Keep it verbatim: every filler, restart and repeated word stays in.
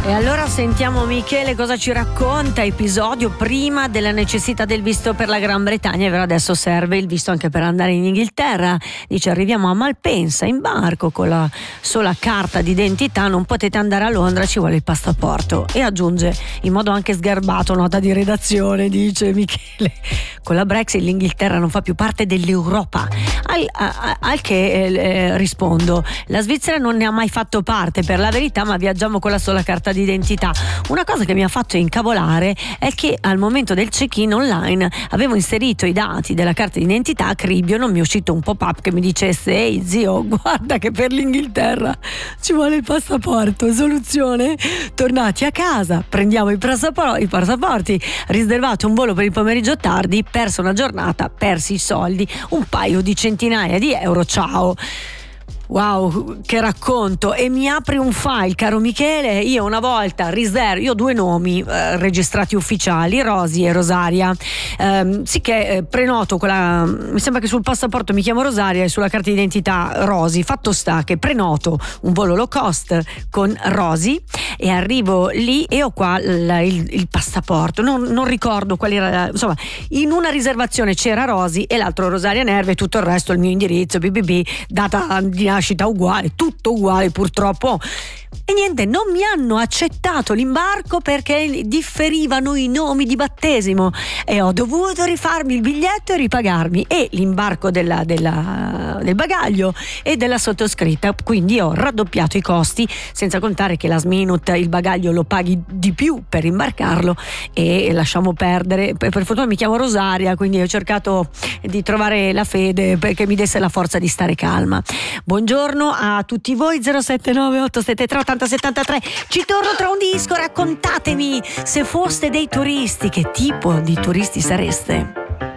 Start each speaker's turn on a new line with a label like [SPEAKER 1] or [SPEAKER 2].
[SPEAKER 1] E allora sentiamo Michele cosa ci racconta. Episodio prima della necessità del visto per la Gran Bretagna, e però adesso serve il visto anche per andare in Inghilterra. Dice: arriviamo a Malpensa in barco con la sola carta d'identità, non potete andare a Londra, ci vuole il passaporto. E aggiunge in modo anche sgarbato, nota di redazione, dice Michele: con la Brexit l'Inghilterra non fa più parte dell'Europa. Al, a, al che eh, rispondo: la Svizzera non ne ha mai fatto parte, per la verità, ma viaggiamo con la sola carta d'identità. Una cosa che mi ha fatto incavolare è che al momento del check-in online avevo inserito i dati della carta d'identità a cribio, non mi è uscito un pop-up che mi dicesse: ehi zio, guarda che per l'Inghilterra ci vuole il passaporto. Soluzione: tornati a casa, prendiamo i passaporti, i passaporti riservato un volo per il pomeriggio tardi, perso una giornata, persi i soldi, un paio di centinaia di euro, ciao. Wow, che racconto! E mi apri un file, caro Michele. Io una volta riservo, io ho due nomi eh, registrati ufficiali, Rosy e Rosaria. Ehm, sì che eh, prenoto quella, mi sembra che sul passaporto mi chiamo Rosaria e sulla carta d'identità Rosy. Fatto sta che prenoto un volo low cost con Rosy e arrivo lì e ho qua il, il, il passaporto. Non, non ricordo qual era, insomma, in una riservazione c'era Rosy e l'altro Rosaria Nerve, tutto il resto il mio indirizzo, B B B, data di nascita uguale, tutto uguale purtroppo. E niente, non mi hanno accettato l'imbarco perché differivano i nomi di battesimo e ho dovuto rifarmi il biglietto e ripagarmi e l'imbarco della, della, del bagaglio e della sottoscritta. Quindi ho raddoppiato i costi, senza contare che last minute il bagaglio lo paghi di più per imbarcarlo e lasciamo perdere. Per fortuna mi chiamo Rosaria, quindi ho cercato di trovare la fede perché mi desse la forza di stare calma. Buongiorno a tutti voi. Zero sette nove otto sette tre otto zero sette tre. Ci torno tra un disco. Raccontatemi, se foste dei turisti, che tipo di turisti sareste?